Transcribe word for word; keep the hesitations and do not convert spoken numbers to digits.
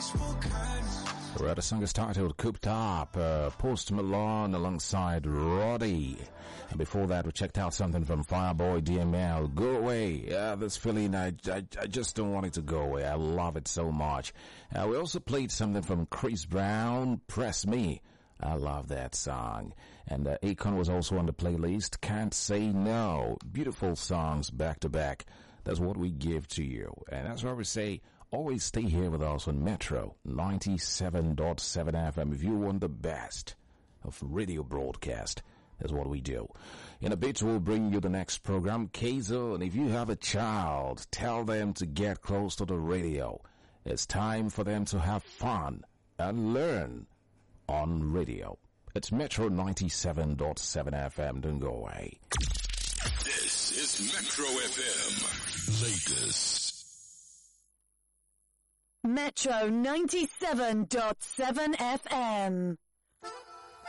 Well, the song is titled Cooped Up, uh, Post Malone alongside Roddy. And before that, we checked out something from Fireboy D M L, Go Away. Yeah, this feeling, I, I, I just don't want it to go away. I love it so much. Uh, we also played something from Chris Brown, Press Me. I love that song. And uh, Akon was also on the playlist, Can't Say No. Beautiful songs back to back. That's what we give to you. And that's why we say, always stay here with us on Metro ninety-seven point seven F M if you want the best of radio broadcast. That's what we do. In a bit, we'll bring you the next program, K-Zone. If you have a child, tell them to get close to the radio. It's time for them to have fun and learn on radio. It's Metro ninety-seven point seven F M. Don't go away. This is Metro F M, Lagos. Metro ninety-seven point seven F M.